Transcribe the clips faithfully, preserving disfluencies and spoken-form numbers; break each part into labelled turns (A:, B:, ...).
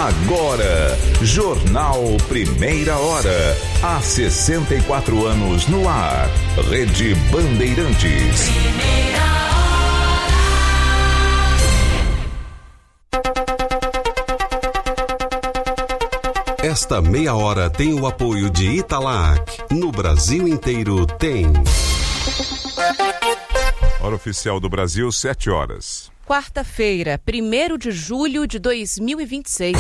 A: Agora, Jornal Primeira Hora. Há sessenta e quatro anos no ar. Rede Bandeirantes.
B: Primeira
C: hora. Esta meia hora tem o apoio de Italac. No Brasil inteiro tem.
A: Hora oficial do Brasil, sete horas.
D: Quarta-feira, primeiro de julho de dois mil e vinte e seis.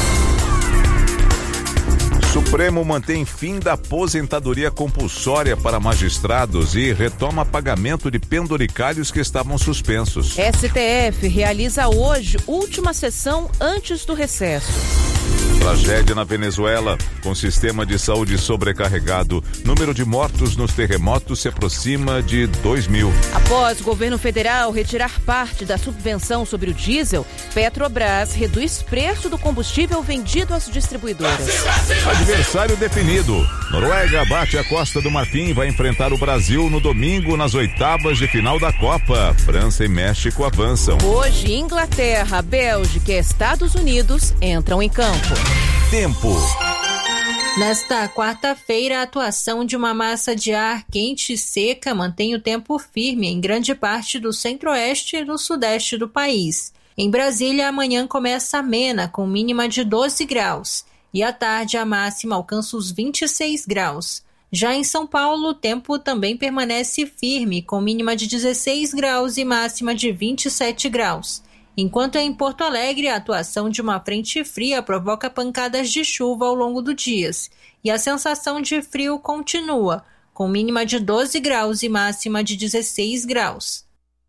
A: Supremo mantém fim da aposentadoria compulsória para magistrados e retoma pagamento de penduricalhos que estavam suspensos.
D: S T F realiza hoje última sessão antes do recesso.
A: Tragédia na Venezuela, com sistema de saúde sobrecarregado. Número de mortos nos terremotos se aproxima de dois mil.
D: Após o governo federal retirar parte da subvenção sobre o diesel, Petrobras reduz preço do combustível vendido às distribuidoras.
A: Adversário definido. Noruega bate a Costa do Marfim e vai enfrentar o Brasil no domingo nas oitavas de final da Copa. França e México avançam.
D: Hoje, Inglaterra, Bélgica e Estados Unidos entram em campo.
A: Tempo.
E: Nesta quarta-feira, a atuação de uma massa de ar quente e seca mantém o tempo firme em grande parte do centro-oeste e do sudeste do país. Em Brasília, amanhã começa amena, com mínima de doze graus, e à tarde a máxima alcança os vinte e seis graus. Já em São Paulo, o tempo também permanece firme, com mínima de dezesseis graus e máxima de vinte e sete graus. Enquanto em Porto Alegre, a atuação de uma frente fria provoca pancadas de chuva ao longo do dia, e a sensação de frio continua, com mínima de doze graus e máxima de dezesseis graus.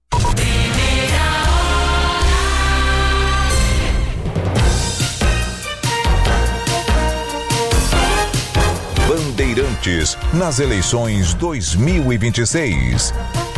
A: Bandeirantes, nas eleições dois mil e vinte e seis.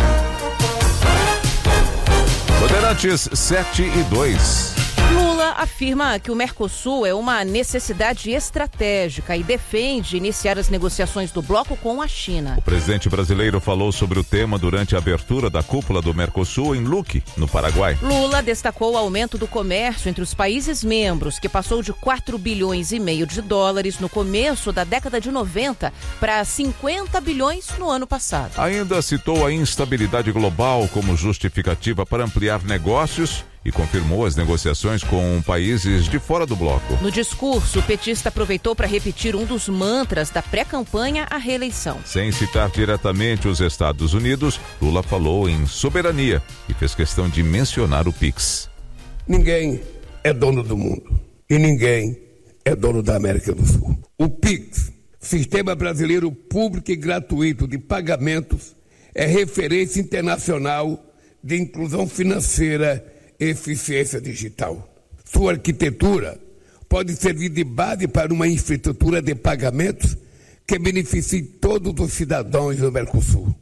A: Bandeirantes sete e dois.
D: Lula afirma que o Mercosul é uma necessidade estratégica e defende iniciar as negociações do bloco com a China.
A: O presidente brasileiro falou sobre o tema durante a abertura da cúpula do Mercosul em Luque, no Paraguai.
D: Lula destacou o aumento do comércio entre os países membros, que passou de quatro bilhões e meio de dólares no começo da década de noventa para cinquenta bilhões no ano passado.
A: Ainda citou a instabilidade global como justificativa para ampliar negócios e confirmou as negociações com países de fora do bloco.
D: No discurso, o petista aproveitou para repetir um dos mantras da pré-campanha à reeleição.
A: Sem citar diretamente os Estados Unidos, Lula falou em soberania e fez questão de mencionar o Pix.
F: Ninguém é dono do mundo e ninguém é dono da América do Sul. O Pix, Sistema Brasileiro Público e Gratuito de Pagamentos, é referência internacional de inclusão financeira eficiência digital. Sua arquitetura pode servir de base para uma infraestrutura de pagamentos que beneficie todos os cidadãos do Mercosul.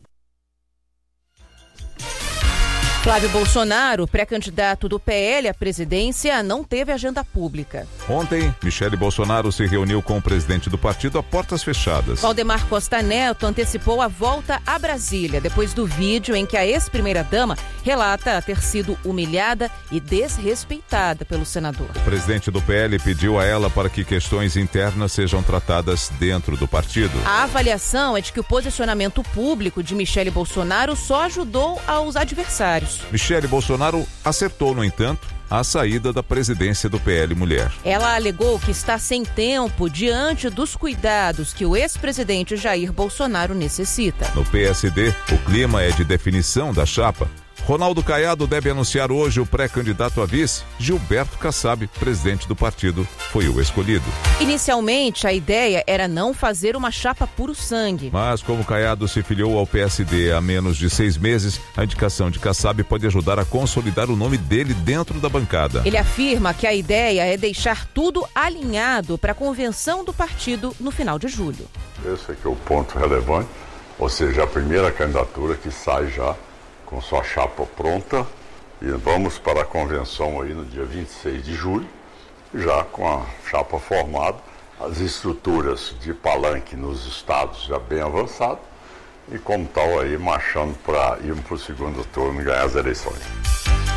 D: Flávio Bolsonaro, pré-candidato do P L à presidência, não teve agenda pública.
A: Ontem, Michele Bolsonaro se reuniu com o presidente do partido a portas fechadas.
D: Valdemar Costa Neto antecipou a volta a Brasília, depois do vídeo em que a ex-primeira-dama relata ter sido humilhada e desrespeitada pelo senador.
A: O presidente do P L pediu a ela para que questões internas sejam tratadas dentro do partido.
D: A avaliação é de que o posicionamento público de Michele Bolsonaro só ajudou aos adversários.
A: Michele Bolsonaro acertou, no entanto, a saída da presidência do P L Mulher.
D: Ela alegou que está sem tempo diante dos cuidados que o ex-presidente Jair Bolsonaro necessita.
A: No P S D, o clima é de definição da chapa. Ronaldo Caiado deve anunciar hoje o pré-candidato a vice. Gilberto Kassab, presidente do partido, foi o escolhido.
D: Inicialmente, a ideia era não fazer uma chapa puro sangue.
A: Mas como Caiado se filiou ao P S D há menos de seis meses, a indicação de Kassab pode ajudar a consolidar o nome dele dentro da bancada.
D: Ele afirma que a ideia é deixar tudo alinhado para a convenção do partido no final de julho.
G: Esse aqui é o ponto relevante, ou seja, a primeira candidatura que sai já com sua chapa pronta, e vamos para a convenção aí no dia vinte e seis de julho, já com a chapa formada, as estruturas de palanque nos estados já bem avançadas, e como tal aí marchando para ir para o segundo turno e ganhar as eleições.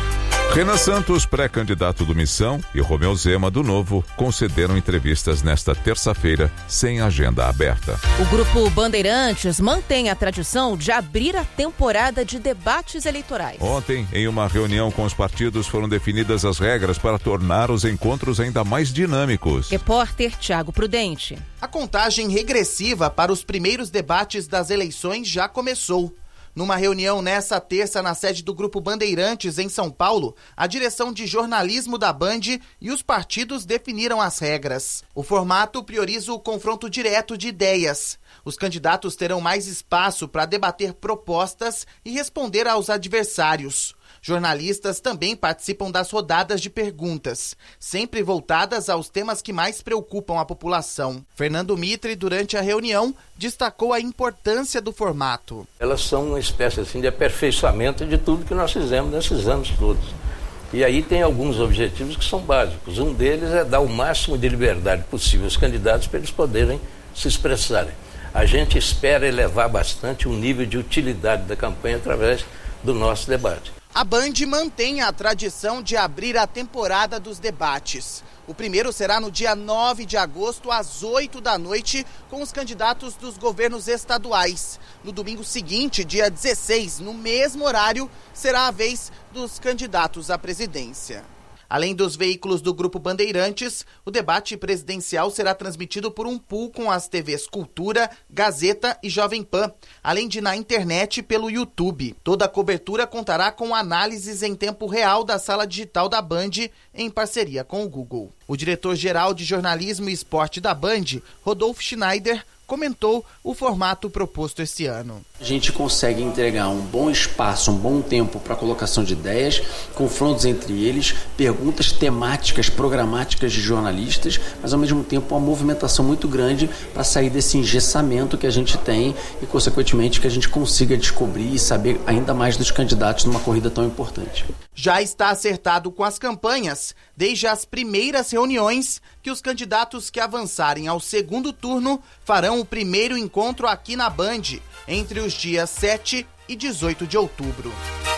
A: Renan Santos, pré-candidato do Missão, e Romeu Zema, do Novo, concederam entrevistas nesta terça-feira, sem agenda aberta.
D: O Grupo Bandeirantes mantém a tradição de abrir a temporada de debates eleitorais.
A: Ontem, em uma reunião com os partidos, foram definidas as regras para tornar os encontros ainda mais dinâmicos.
D: Repórter Tiago Prudente.
B: A contagem regressiva para os primeiros debates das eleições já começou. Numa reunião nessa terça na sede do Grupo Bandeirantes, em São Paulo, a direção de jornalismo da Band e os partidos definiram as regras. O formato prioriza o confronto direto de ideias. Os candidatos terão mais espaço para debater propostas e responder aos adversários. Jornalistas também participam das rodadas de perguntas, sempre voltadas aos temas que mais preocupam a população. Fernando Mitre, durante a reunião, destacou a importância do formato.
H: Elas são uma espécie assim, de aperfeiçoamento de tudo que nós fizemos nesses anos todos. E aí tem alguns objetivos que são básicos. Um deles é dar o máximo de liberdade possível aos candidatos para eles poderem se expressarem. A gente espera elevar bastante o nível de utilidade da campanha através do nosso debate.
B: A Band mantém a tradição de abrir a temporada dos debates. O primeiro será no dia nove de agosto, às oito da noite, com os candidatos dos governos estaduais. No domingo seguinte, dia dezesseis, no mesmo horário, será a vez dos candidatos à presidência. Além dos veículos do Grupo Bandeirantes, o debate presidencial será transmitido por um pool com as T Vs Cultura, Gazeta e Jovem Pan, além de na internet pelo YouTube. Toda a cobertura contará com análises em tempo real da sala digital da Band, em parceria com o Google. O diretor-geral de jornalismo e esporte da Band, Rodolfo Schneider, comentou o formato proposto este ano.
I: A gente consegue entregar um bom espaço, um bom tempo para a colocação de ideias, confrontos entre eles, perguntas temáticas, programáticas de jornalistas, mas ao mesmo tempo uma movimentação muito grande para sair desse engessamento que a gente tem e, consequentemente, que a gente consiga descobrir e saber ainda mais dos candidatos numa corrida tão importante.
B: Já está acertado com as campanhas, desde as primeiras reuniões, que os candidatos que avançarem ao segundo turno farão o primeiro encontro aqui na Band, entre os dias sete e dezoito de outubro.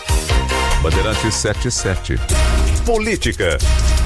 A: Bandeirantes setenta e sete. Política.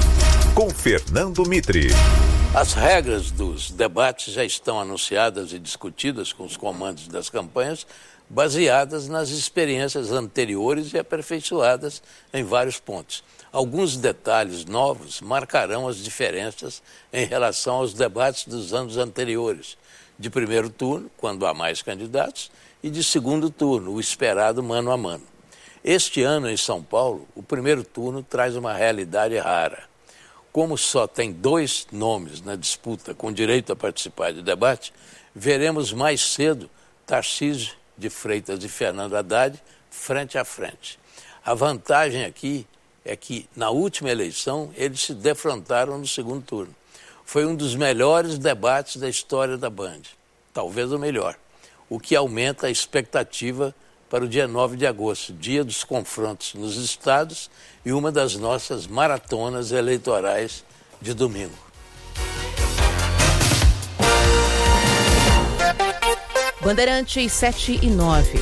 A: Com Fernando Mitre.
H: As regras dos debates já estão anunciadas e discutidas com os comandos das campanhas, baseadas nas experiências anteriores e aperfeiçoadas em vários pontos. Alguns detalhes novos marcarão as diferenças em relação aos debates dos anos anteriores. De primeiro turno, quando há mais candidatos, e de segundo turno, o esperado mano a mano. Este ano, em São Paulo, o primeiro turno traz uma realidade rara. Como só tem dois nomes na disputa com direito a participar do debate, veremos mais cedo Tarcísio de Freitas e Fernando Haddad frente a frente. A vantagem aqui é que, na última eleição, eles se defrontaram no segundo turno. Foi um dos melhores debates da história da Band, talvez o melhor, o que aumenta a expectativa para o dia nove de agosto, dia dos confrontos nos estados e uma das nossas maratonas eleitorais de domingo.
D: Bandeirantes sete e nove.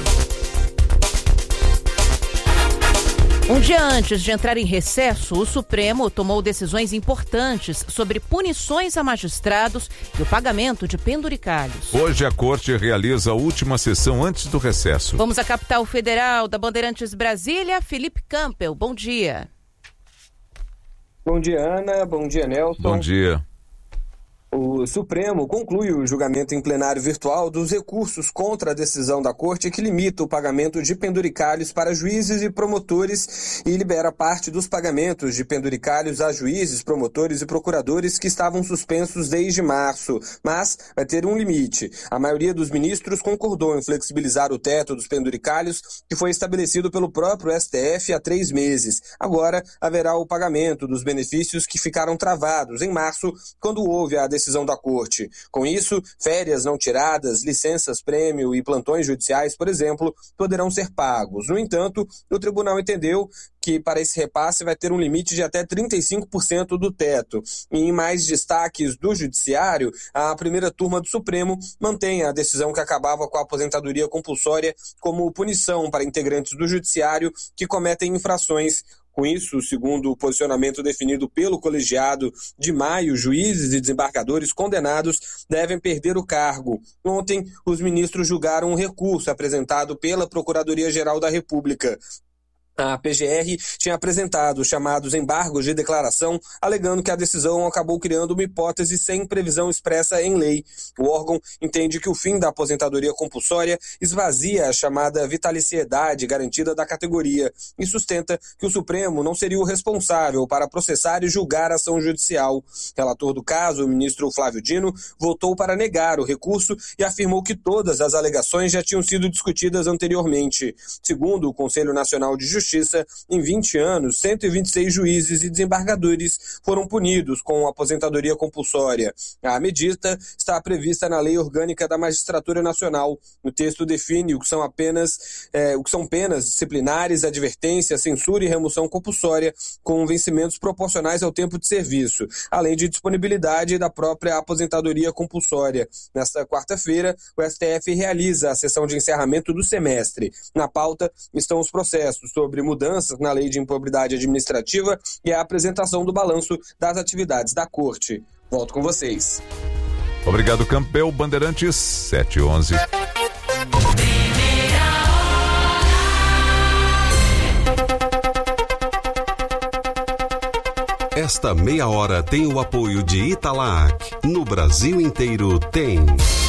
D: Um dia antes de entrar em recesso, o Supremo tomou decisões importantes sobre punições a magistrados e o pagamento de penduricalhos.
A: Hoje a Corte realiza a última sessão antes do recesso.
D: Vamos à capital federal da Bandeirantes Brasília, Felipe Campbell. Bom dia.
J: Bom dia, Ana. Bom dia, Nelson.
A: Bom dia.
J: O Supremo conclui o julgamento em plenário virtual dos recursos contra a decisão da Corte que limita o pagamento de penduricalhos para juízes e promotores e libera parte dos pagamentos de penduricalhos a juízes, promotores e procuradores que estavam suspensos desde março, mas vai ter um limite. A maioria dos ministros concordou em flexibilizar o teto dos penduricalhos que foi estabelecido pelo próprio S T F há três meses. Agora haverá o pagamento dos benefícios que ficaram travados em março, quando houve a decisão da Corte. Com isso, férias não tiradas, licenças-prêmio e plantões judiciais, por exemplo, poderão ser pagos. No entanto, o tribunal entendeu que para esse repasse vai ter um limite de até trinta e cinco por cento do teto. E em mais destaques do Judiciário, a primeira turma do Supremo mantém a decisão que acabava com a aposentadoria compulsória como punição para integrantes do Judiciário que cometem infrações Com isso, segundo o posicionamento definido pelo colegiado de maio, juízes e desembargadores condenados devem perder o cargo. Ontem, os ministros julgaram um recurso apresentado pela Procuradoria-Geral da República. A P G R tinha apresentado os chamados embargos de declaração, alegando que a decisão acabou criando uma hipótese sem previsão expressa em lei. O órgão entende que o fim da aposentadoria compulsória esvazia a chamada vitaliciedade garantida da categoria e sustenta que o Supremo não seria o responsável para processar e julgar a ação judicial. Relator do caso, o ministro Flávio Dino, votou para negar o recurso e afirmou que todas as alegações já tinham sido discutidas anteriormente. Segundo o Conselho Nacional de Justiça, Justiça, em vinte anos, cento e vinte e seis juízes e desembargadores foram punidos com aposentadoria compulsória. A medida está prevista na Lei Orgânica da Magistratura Nacional. O texto define o que são apenas é, o que são penas disciplinares, advertência, censura e remoção compulsória, com vencimentos proporcionais ao tempo de serviço, além de disponibilidade da própria aposentadoria compulsória. Nesta quarta-feira, o S T F realiza a sessão de encerramento do semestre. Na pauta estão os processos sobre mudanças na lei de improbidade administrativa e a apresentação do balanço das atividades da Corte. Volto com vocês.
A: Obrigado, Campbell. Bandeirantes, sete e onze.
C: Esta meia hora tem o apoio de Italac. No Brasil inteiro tem...